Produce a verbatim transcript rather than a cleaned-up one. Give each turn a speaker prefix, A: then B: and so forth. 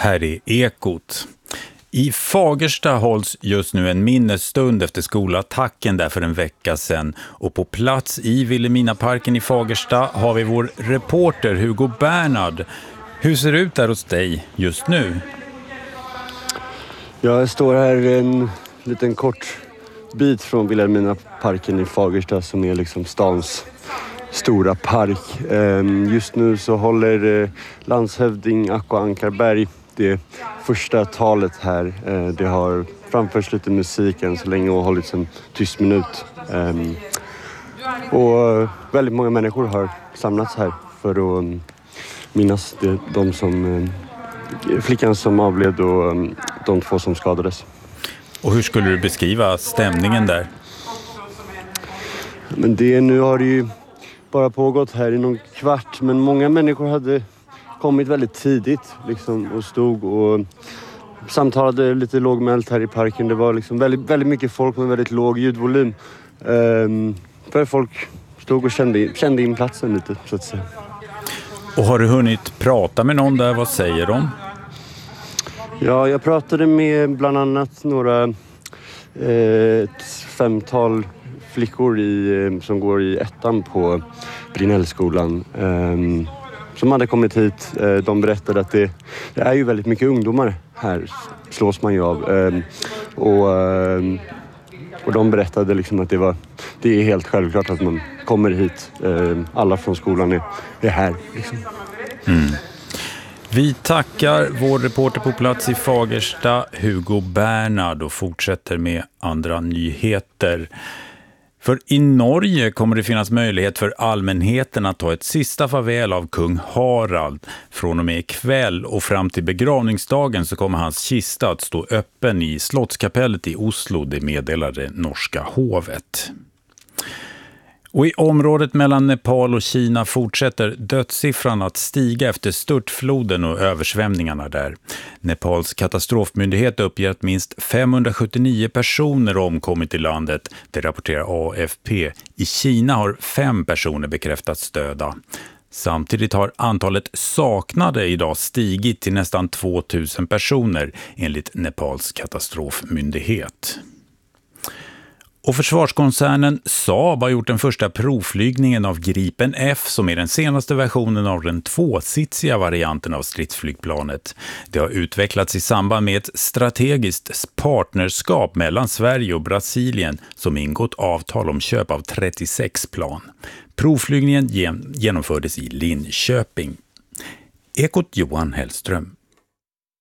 A: här är Ekot. I Fagersta hålls just nu en minnesstund efter skolattacken där för en vecka sedan. Och på plats i Vilhelminaparken i Fagersta har vi vår reporter Hugo Bernhard. Hur ser det ut där hos dig just nu?
B: Jag står här en liten kort bit från Vilhelminaparken i Fagersta som är liksom stans stora park. Just nu så håller landshövding Acko Ankarberg det första talet här. Det har framförts lite musik än så länge och hållits en tyst minut. Och väldigt många människor har samlats här för att minnas det, de som, flickan som avled och de två som skadades.
A: Och hur skulle du beskriva stämningen där?
B: Men det, nu har det ju bara pågått här i någon kvart, men många människor hade kommit väldigt tidigt liksom, och stod och samtalade lite lågmält här i parken. Det var liksom väldigt, väldigt mycket folk med väldigt låg ljudvolym. Um, för folk stod och kände, kände in platsen lite, så att säga.
A: Och har du hunnit prata med någon där? Vad säger de?
B: Ja, jag pratade med bland annat några eh, ett femtal flickor i, som går i ettan på Brinellskolan. Um, som hade kommit hit. De berättade att det, det är ju väldigt mycket ungdomar här, slås man ju av. Och, och de berättade liksom att det, var, det är helt självklart att man kommer hit. Alla från skolan är, är här. Liksom.
A: Mm. Vi tackar vår reporter på plats i Fagersta, Hugo Bernhard, och fortsätter med andra nyheter. För i Norge kommer det finnas möjlighet för allmänheten att ta ett sista farväl av kung Harald. Från och med ikväll och fram till begravningsdagen så kommer hans kista att stå öppen i Slottskapellet i Oslo, det meddelade norska hovet. Och i området mellan Nepal och Kina fortsätter dödssiffran att stiga efter störtfloden och översvämningarna där. Nepals katastrofmyndighet uppger att minst femhundrasjuttionio personer omkommit i landet, det rapporterar A F P. I Kina har fem personer bekräftats döda. Samtidigt har antalet saknade idag stigit till nästan tvåtusen personer enligt Nepals katastrofmyndighet. Och försvarskoncernen Saab har gjort den första provflygningen av Gripen F som är den senaste versionen av den tvåsitsiga varianten av stridsflygplanet. Det har utvecklats i samband med ett strategiskt partnerskap mellan Sverige och Brasilien som ingått avtal om köp av trettiosex plan. Provflygningen genomfördes i Linköping. Ekot Johan Hellström.